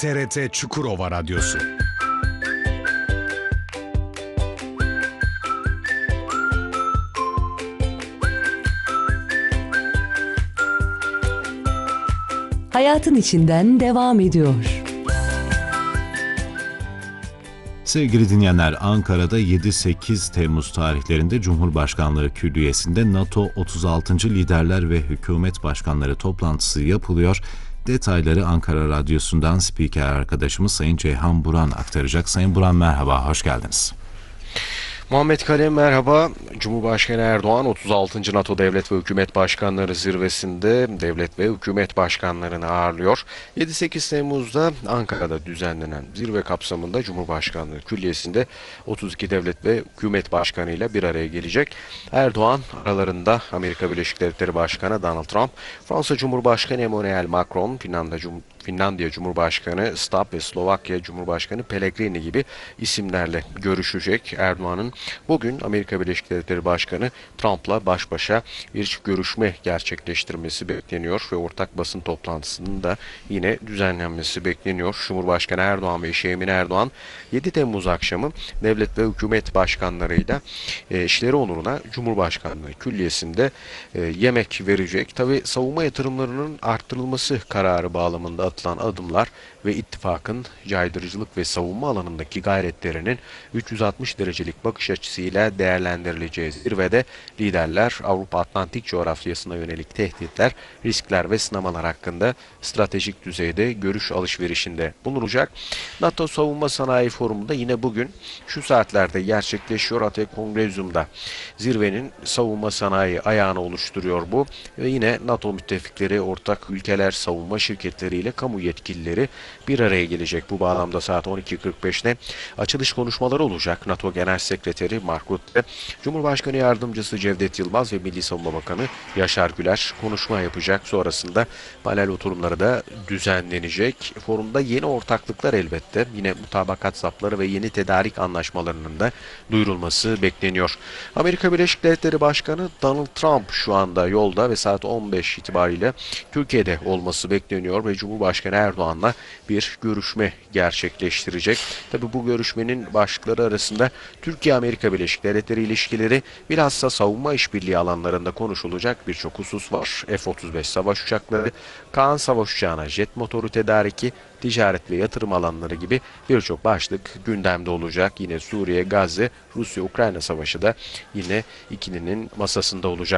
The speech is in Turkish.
TRT Çukurova Radyosu. Hayatın içinden devam ediyor. Sevgili dinleyenler, Ankara'da 7-8 Temmuz tarihlerinde Cumhurbaşkanlığı Külliyesi'nde NATO 36. Liderler ve Hükümet Başkanları toplantısı yapılıyor. Detayları Ankara Radyosu'ndan spiker arkadaşımız Sayın Ceyhan Buran aktaracak. Sayın Buran merhaba, hoş geldiniz. Muhammed Kalem merhaba. Cumhurbaşkanı Erdoğan 36. NATO Devlet ve Hükümet Başkanları zirvesinde devlet ve hükümet başkanlarını ağırlıyor. 7-8 Temmuz'da Ankara'da düzenlenen zirve kapsamında Cumhurbaşkanlığı Külliyesi'nde 32 devlet ve hükümet başkanıyla bir araya gelecek. Erdoğan aralarında Amerika Birleşik Devletleri Başkanı Donald Trump, Fransa Cumhurbaşkanı Emmanuel Macron, Finlandiya Cumhurbaşkanı Stubb ve Slovakya Cumhurbaşkanı Pellegrini gibi isimlerle görüşecek. Erdoğan'ın bugün Amerika Birleşik Devletleri Başkanı Trump'la baş başa bir görüşme gerçekleştirmesi bekleniyor ve ortak basın toplantısının da yine düzenlenmesi bekleniyor. Cumhurbaşkanı Erdoğan ve eşi Emine Erdoğan 7 Temmuz akşamı devlet ve hükümet başkanlarıyla eşleri onuruna Cumhurbaşkanlığı Külliyesi'nde yemek verecek. Tabii savunma yatırımlarının arttırılması kararı bağlamında atılan adımlar ve ittifakın caydırıcılık ve savunma alanındaki gayretlerinin 360 derecelik bakış açısıyla değerlendirileceği zirvede liderler Avrupa Atlantik coğrafyasına yönelik tehditler, riskler ve sınamalar hakkında stratejik düzeyde görüş alışverişinde bulunacak. NATO Savunma Sanayi Forumu da yine bugün şu saatlerde gerçekleşiyor. Athena Kongrezyum'da zirvenin savunma sanayi ayağını oluşturuyor bu ve yine NATO müttefikleri, ortak ülkeler, savunma şirketleriyle kamu yetkilileri bir araya gelecek. Bu bağlamda saat 12.45'te açılış konuşmaları olacak. NATO Genel Sekreteri Mark Rutte, Cumhurbaşkanı Yardımcısı Cevdet Yılmaz ve Milli Savunma Bakanı Yaşar Güler konuşma yapacak. Sonrasında panel oturumları da düzenlenecek. Forumda yeni ortaklıklar elbette, yine mutabakat zapları ve yeni tedarik anlaşmalarının da duyurulması bekleniyor. Amerika Birleşik Devletleri Başkanı Donald Trump şu anda yolda ve saat 15 itibariyle Türkiye'de olması bekleniyor ve Cumhurbaşkanı Erdoğan'la bir görüşme gerçekleştirecek. Tabi bu görüşmenin başlıkları arasında Türkiye-Amerika Birleşik Devletleri ilişkileri, bilhassa savunma işbirliği alanlarında konuşulacak birçok husus var. F-35 savaş uçakları, Kaan savaş uçağına jet motoru tedariki, ticaret ve yatırım alanları gibi birçok başlık gündemde olacak. Yine Suriye, Gazze, Rusya-Ukrayna savaşı da yine ikilinin masasında olacak.